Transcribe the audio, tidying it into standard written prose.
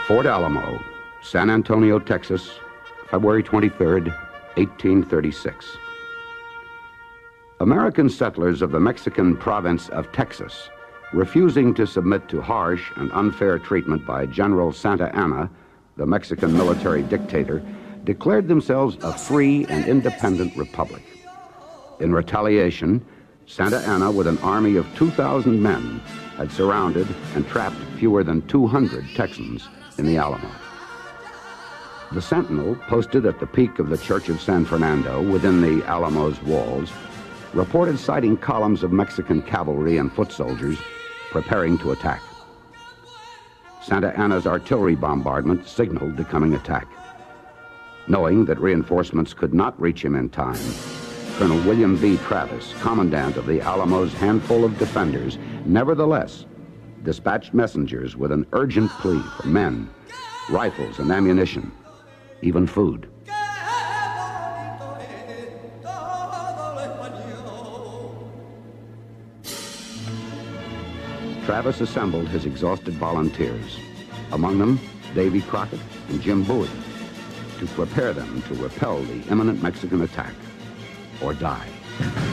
Fort Alamo, San Antonio, Texas, February 23rd, 1836. American settlers of the Mexican province of Texas, refusing to submit to harsh and unfair treatment by General Santa Anna, the Mexican military dictator, declared themselves a free and independent republic. In retaliation, Santa Anna, with an army of 2,000 men, had surrounded and trapped fewer than 200 Texans in the Alamo. The sentinel, posted at the peak of the Church of San Fernando within the Alamo's walls, reported sighting columns of Mexican cavalry and foot soldiers preparing to attack. Santa Anna's artillery bombardment signaled the coming attack. Knowing that reinforcements could not reach him in time, Colonel William B. Travis, commandant of the Alamo's handful of defenders, nevertheless dispatched messengers with an urgent plea for men, rifles and ammunition, even food. Travis assembled his exhausted volunteers, among them Davy Crockett and Jim Bowie, to prepare them to repel the imminent Mexican attack or die.